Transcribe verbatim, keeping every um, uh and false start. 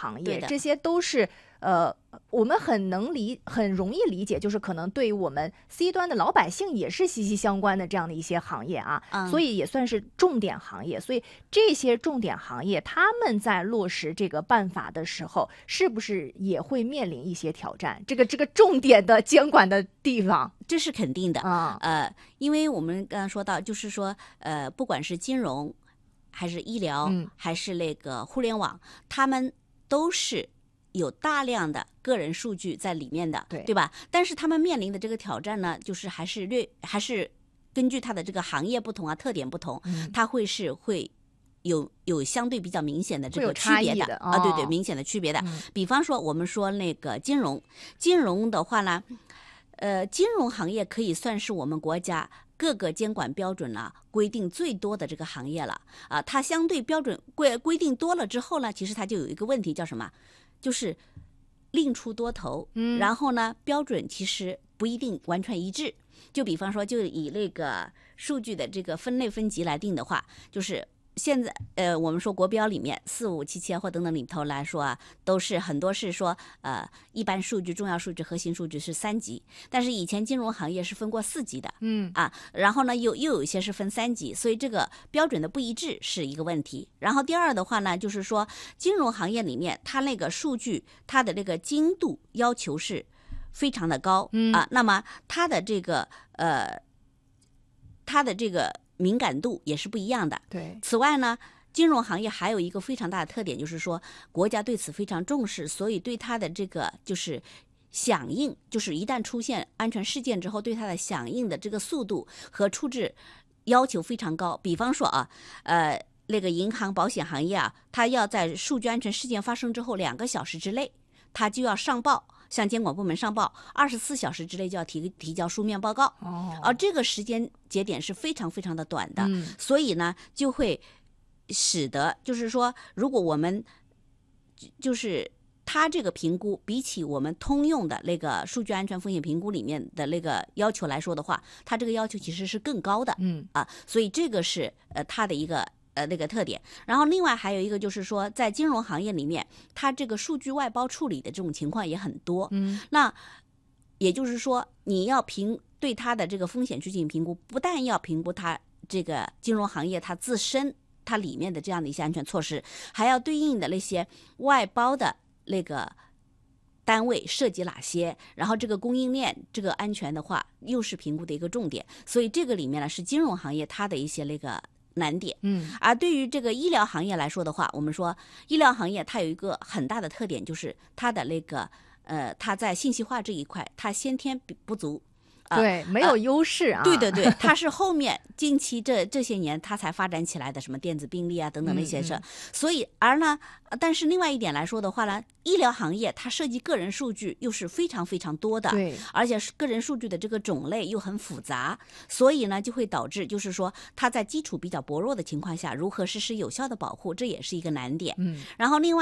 行业，这些都是呃，我们很能理很容易理解，就是可能对于我们 C 端的老百姓也是息息相关的这样的一些行业啊， 嗯、 所以也算是重点行业。所以这些重点行业，他们在落实这个办法的时候，是不是也会面临一些挑战？这个这个重点的监管的地方， 这是肯定的啊、 嗯。呃，因为我们刚刚说到，就是说，呃，不管是金融，还是医疗， 嗯、 还是那个互联网，他们都是有大量的个人数据在里面的， 对对吧？但是他们面临的这个挑战呢，就是还是略还是根据它的这个行业不同啊，特点不同， 嗯、 它会是会有有相对比较明显的这个区别的， 的啊，对对， 哦、 明显的区别的。 嗯、 比方说，我们说那个金融，金融的话呢，呃，金融行业可以算是我们国家各个监管标准呢规定最多的这个行业了啊。它相对标准规规定多了之后呢，其实它就有一个问题叫什么？就是另出多头， 嗯， 然后呢，标准其实不一定完全一致。就比方说，就以那个数据的这个分类分级来定的话，就是现在呃，我们说国标里面四五七七或等等里头来说啊，都是很多是说呃一般数据、重要数据、核心数据是三级，但是以前金融行业是分过四级的， 嗯啊，然后呢又又有一些是分三级，所以这个标准的不一致是一个问题。然后第二的话呢，就是说金融行业里面它那个数据它的这个精度要求是非常的高， 嗯啊，那么它的这个呃它的这个敏感度也是不一样的。 对。 此外呢，金融行业还有一个非常大的特点，就是说国家对此非常重视，所以对它的这个就是响应，就是一旦出现安全事件之后，对它的响应的这个速度和处置要求非常高。比方说啊，呃，那个银行、保险行业啊，它要在数据安全事件发生之后两个小时之内，它就要上报。向监管部门上报，二十四小时之内就要提提交书面报告。 哦， 而这个时间节点是非常非常的短的， 嗯、 所以呢，就会使得就是说，如果我们就是它这个评估比起我们通用的那个数据安全风险评估里面的那个要求来说的话，它这个要求其实是更高的。 嗯啊，所以这个是呃它的一个。呃，那个特点，然后另外还有一个就是说，在金融行业里面，它这个数据外包处理的这种情况也很多。 嗯， 那也就是说，你要评对它的这个风险去进行评估，不但要评估它这个金融行业它自身它里面的这样的一些安全措施，还要对应的那些外包的那个单位涉及哪些，然后这个供应链这个安全的话，又是评估的一个重点。所以这个里面呢，是金融行业它的一些那个难点。 嗯， 而对于这个医疗行业来说的话，我们说医疗行业它有一个很大的特点，就是它的那个呃，它在信息化这一块，它先天不足。 对，没有优势啊。 对对对，它是后面近期这这些年它才发展起来的，什么电子病历啊等等那些事。 嗯嗯所以而呢，但是另外一点来说的话呢，医疗行业它涉及个人数据又是非常非常多的， 对， 而且是个人数据的这个种类又很复杂，所以呢就会导致就是说它在基础比较薄弱的情况下，如何实施有效的保护，这也是一个难点。 嗯， 然后另外。